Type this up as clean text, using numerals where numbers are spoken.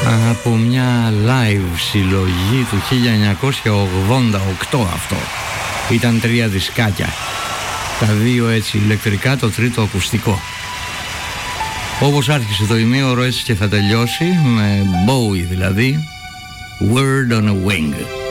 Από μια live συλλογή του 1988 αυτό. Ήταν 3 δισκάκια. Τα 2 έτσι ηλεκτρικά, το τρίτο ακουστικό. Όπως άρχισε το ημίωρο έτσι και θα τελειώσει, με Bowie δηλαδή, Word on a Wing.